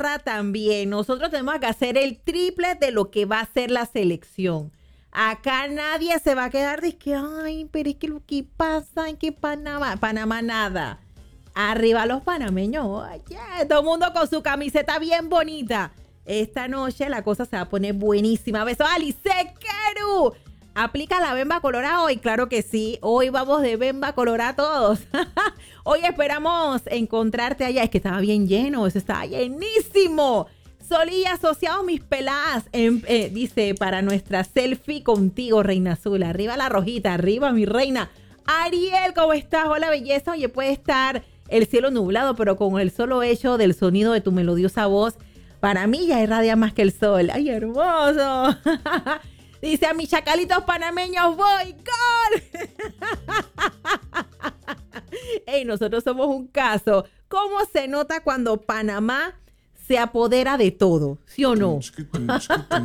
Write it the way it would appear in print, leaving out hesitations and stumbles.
barra también. Nosotros tenemos que hacer el triple de lo que va a ser la selección. Acá nadie se va a quedar de que, ay, pero es que lo que pasa en que Panamá nada. Arriba los panameños, oye, todo el mundo con su camiseta bien bonita. Esta noche la cosa se va a poner buenísima. Besos a Alice Queru. ¿Aplica la Bemba Colorada hoy? Claro que sí. Hoy vamos de Bemba Colorada todos. Hoy esperamos encontrarte allá. Es que estaba bien lleno, eso estaba llenísimo. Solí asociados mis peladas, dice, para nuestra selfie contigo, Reina Azul. Arriba la rojita, arriba mi reina. Ariel, ¿cómo estás? Hola, belleza. Oye, puede estar el cielo nublado, pero con el solo hecho del sonido de tu melodiosa voz, para mí ya irradia más que el sol. ¡Ay, hermoso! Dice, a mis chacalitos panameños voy, ¡gol! Ey, nosotros somos un caso. ¿Cómo se nota cuando Panamá se apodera de todo? ¿Sí o no?